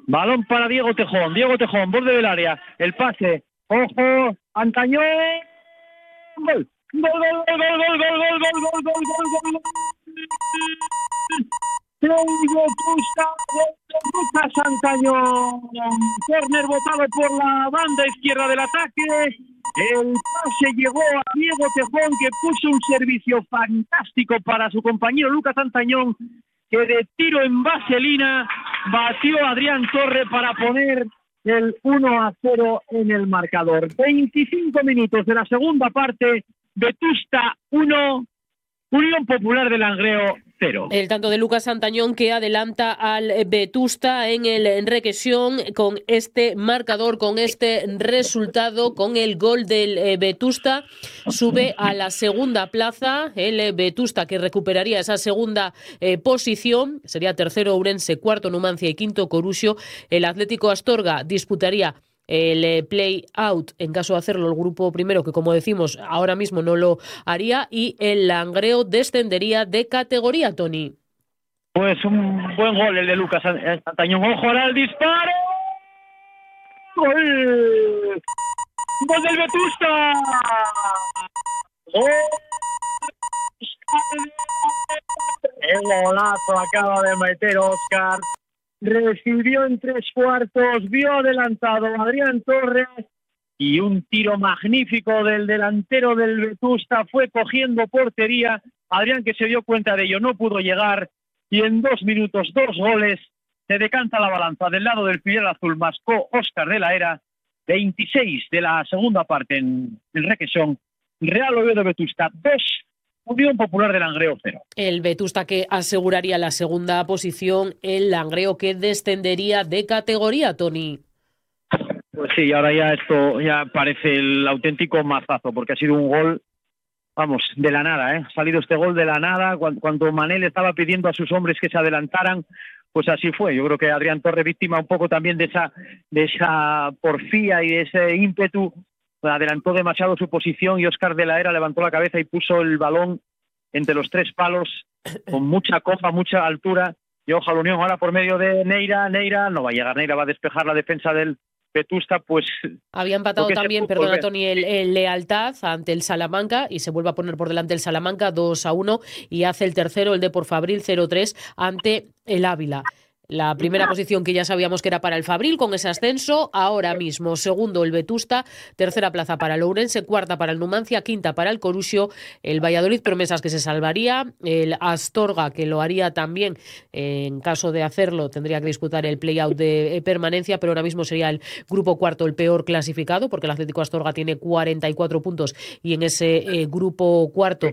Balón para Diego Tejón, borde del área, el pase, ojo, Antañón, gol, gol, gol, gol, gol, gol, gol, gol, gol, gol, gol, gol. Lucas Antañón, córner botado por la banda izquierda del ataque. El pase llegó a Diego Tejón, que puso un servicio fantástico para su compañero Lucas Antañón, que de tiro en vaselina batió a Adrián Torre para poner el 1-0 en el marcador. 25 minutos de la segunda parte, Vetusta 1, Unión Popular de Langreo 0. El tanto de Lucas Antañón, que adelanta al Vetusta en el Requesión con este marcador, con este resultado, con el gol del Vetusta, sube a la segunda plaza. El Vetusta, que recuperaría esa segunda posición, sería tercero Ourense, cuarto Numancia y quinto Coruxo. El Atlético Astorga disputaría el play-out en caso de hacerlo el grupo primero, que como decimos ahora mismo no lo haría, y el Langreo descendería de categoría, Tony. Pues un buen gol el de Lucas Antañón. ¡Ojo al disparo! ¡Gol! ¡Gol del Vetusta! ¡Gol! ¡El golazo acaba de meter Óscar! Recibió en 3/4, vio adelantado a Adrián Torres y un tiro magnífico del delantero del Vetusta fue cogiendo portería. Adrián, que se dio cuenta de ello, no pudo llegar y en 2 minutos, 2 goles, se decanta la balanza del lado del filial azul. Mascó Óscar de la Era, 26 de la segunda parte en el Requesón. Real Oviedo Vetusta 2, Unión Popular de Langreo 0. El Vetusta, que aseguraría la segunda posición, el Langreo, que descendería de categoría, Tony. Pues sí, ahora ya esto ya parece el auténtico mazazo, porque ha sido un gol, vamos, de la nada, ¿eh? Ha salido este gol de la nada, cuando Manel estaba pidiendo a sus hombres que se adelantaran, pues así fue. Yo creo que Adrián Torre, víctima un poco también de esa porfía y de ese ímpetu, adelantó demasiado su posición y Óscar de la Era levantó la cabeza y puso el balón entre los 3 palos con mucha copa, mucha altura, y ojo a la Unión ahora por medio de Neira no va a llegar, Neira va a despejar la defensa del Vetusta. Pues había empatado también, perdona Tony, el Lealtad ante el Salamanca y se vuelve a poner por delante el Salamanca 2-1 y hace el tercero el Depor Fabril 0-3 ante el Ávila. La primera posición que ya sabíamos que era para el Fabril con ese ascenso, ahora mismo segundo el Vetusta, tercera plaza para el Ourense, cuarta para el Numancia, quinta para el Coruxo, el Valladolid Promesas, que se salvaría, el Astorga, que lo haría también, en caso de hacerlo tendría que disputar el play-out de permanencia, pero ahora mismo sería el grupo cuarto el peor clasificado, porque el Atlético Astorga tiene 44 puntos y en ese grupo cuarto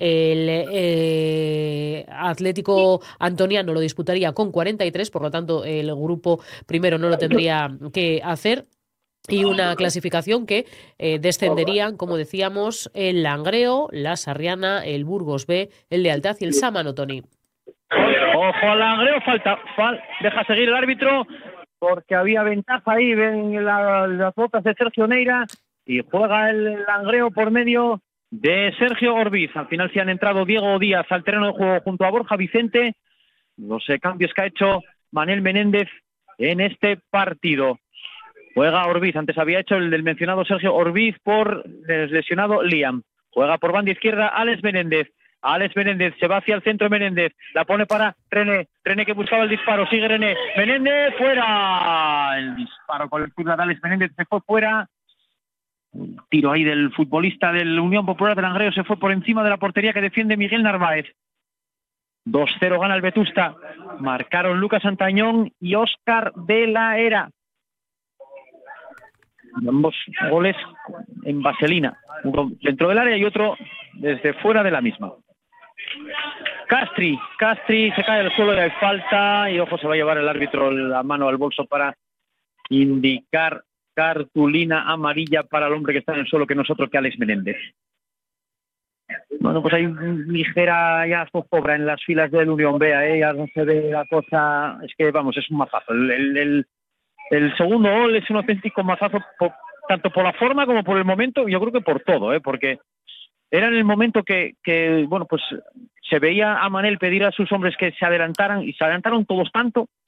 el Atlético Antoniano lo disputaría con 43, por lo tanto el grupo primero no lo tendría que hacer. Y una clasificación que descenderían, como decíamos, el Langreo, la Sarriana, el Burgos B, el Lealtad y el Sámano, Tony. Ojo al Langreo, deja seguir el árbitro porque había ventaja ahí, ven las botas de Sergio Neira y juega el Langreo por medio de Sergio Orbiz. Al final se han entrado Diego Díaz al terreno de juego junto a Borja Vicente. Los cambios que ha hecho Manel Menéndez en este partido. Juega Orbiz, antes había hecho el del mencionado Sergio Orbiz por el lesionado Liam. Juega por banda izquierda Alex Menéndez. Alex Menéndez se va hacia el centro. Menéndez la pone para René. René, que buscaba el disparo, sigue René. Menéndez fuera. El disparo con el zurda de Alex Menéndez se fue fuera. Un tiro ahí del futbolista del Unión Popular de Langreo se fue por encima de la portería que defiende Miguel Narváez. 2-0 gana el Vetusta. Marcaron Lucas Antañón y Óscar de la Era. Ambos goles en vaselina. Uno dentro del área y otro desde fuera de la misma. Castri se cae al suelo y hay falta. Y ojo, se va a llevar el árbitro la mano al bolso para indicar cartulina amarilla para el hombre que está en el suelo, que no es otro que Alex Menéndez. Bueno, pues hay ligera ya zozobra en las filas del Unión B, ya no se ve la cosa, es que vamos, es un mazazo. El segundo gol es un auténtico mazazo, tanto por la forma como por el momento, yo creo que por todo, porque era en el momento que bueno, pues se veía a Manel pedir a sus hombres que se adelantaran, y se adelantaron todos tanto